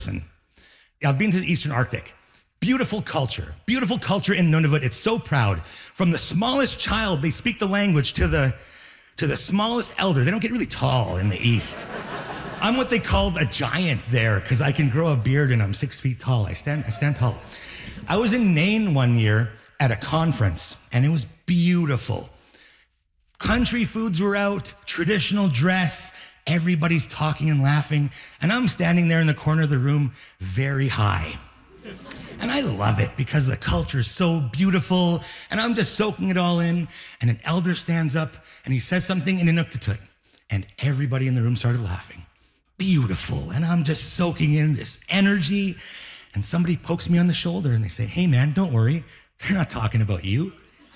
I've been to the Eastern Arctic. Beautiful culture in Nunavut. It's so proud. From the smallest child, they speak the language, to the smallest elder. They don't get really tall in the East. I'm what they call a giant there because I can grow a beard and I'm 6 feet tall. I stand tall. I was in Nain one year at a conference and it was beautiful. Country foods were out, traditional dress, everybody's talking and laughing, and I'm standing there in the corner of the room, very high. And I love it because the culture is so beautiful, and I'm just soaking it all in, and an elder stands up, and he says something in Inuktitut, and everybody in the room started laughing. Beautiful, and I'm just soaking in this energy, and somebody pokes me on the shoulder, and they say, "Hey man, don't worry, they're not talking about you."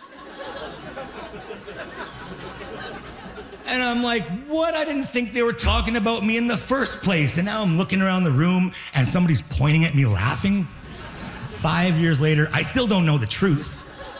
And I'm like, what? I didn't think they were talking about me in the first place. And now I'm looking around the room and somebody's pointing at me laughing. 5 years later, I still don't know the truth.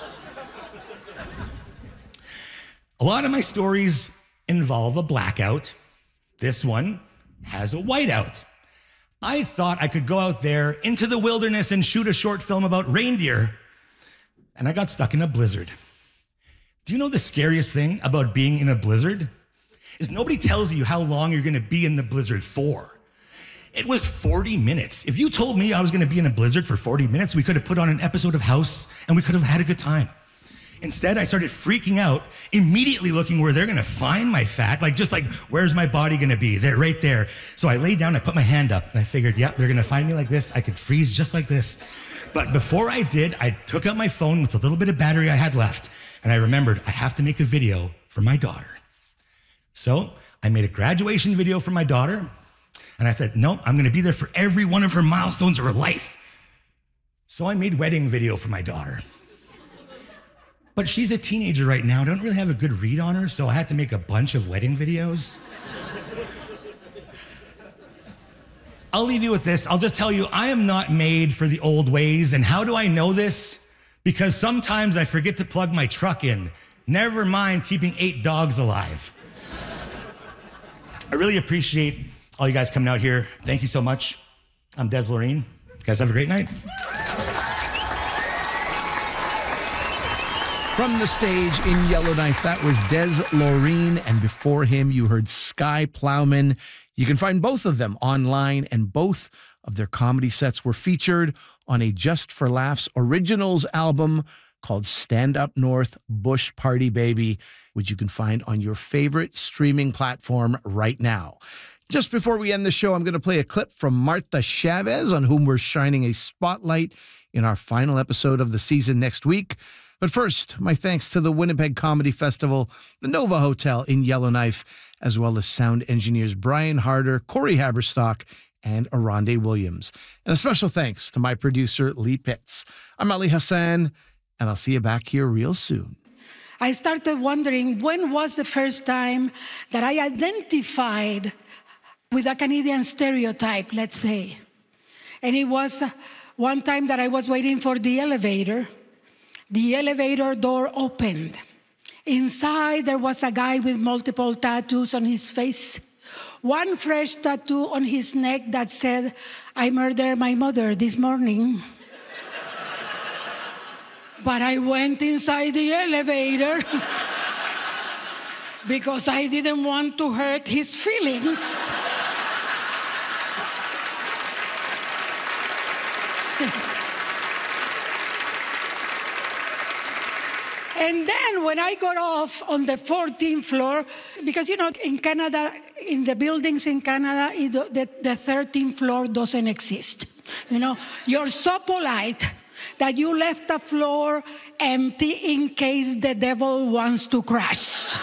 A lot of my stories involve a blackout. This one has a whiteout. I thought I could go out there into the wilderness and shoot a short film about reindeer, and I got stuck in a blizzard. Do you know the scariest thing about being in a blizzard? Is nobody tells you how long you're gonna be in the blizzard for. It was 40 minutes. If you told me I was gonna be in a blizzard for 40 minutes, we could have put on an episode of House and we could have had a good time. Instead, I started freaking out, immediately looking where they're gonna find my fat, where's my body gonna be? They're right there. So I laid down, I put my hand up, and I figured, yep, they're gonna find me like this. I could freeze just like this. But before I did, I took out my phone with a little bit of battery I had left, and I remembered I have to make a video for my daughter. So I made a graduation video for my daughter, and I said, nope, I'm gonna be there for every one of her milestones of her life. So I made wedding video for my daughter. But she's a teenager right now. I don't really have a good read on her, so I had to make a bunch of wedding videos. I'll leave you with this. I'll just tell you, I am not made for the old ways. And how do I know this? Because sometimes I forget to plug my truck in. Never mind keeping 8 dogs alive. I really appreciate all you guys coming out here. Thank you so much. I'm Des Loreen. You guys have a great night. From the stage in Yellowknife, that was Des Loreen, and before him you heard Sky Plowman. You can find both of them online, and both of their comedy sets were featured on a Just for Laughs Originals album called Stand Up North Bush Party Baby, which you can find on your favorite streaming platform right now. Just before we end the show, I'm going to play a clip from Martha Chavez, on whom we're shining a spotlight in our final episode of the season next week. But first, my thanks to the Winnipeg Comedy Festival, the Nova Hotel in Yellowknife, as well as sound engineers Brian Harder, Corey Haberstock, and Aronde Williams. And a special thanks to my producer, Lee Pitts. I'm Ali Hassan, and I'll see you back here real soon. I started wondering, when was the first time that I identified with a Canadian stereotype, let's say? And it was one time that I was waiting for the elevator. The elevator door opened. Inside, there was a guy with multiple tattoos on his face. One fresh tattoo on his neck that said, "I murdered my mother this morning." But I went inside the elevator because I didn't want to hurt his feelings. And then when I got off on the 14th floor, because, in Canada, in the buildings in Canada, the 13th floor doesn't exist. You're so polite that you left the floor empty in case the devil wants to crash.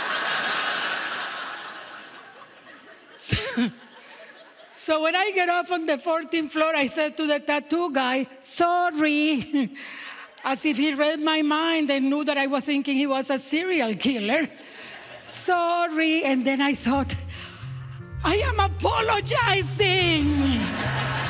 So when I get off on the 14th floor, I said to the tattoo guy, "Sorry." As if he read my mind and knew that I was thinking he was a serial killer. "Sorry." And then I thought, I am apologizing.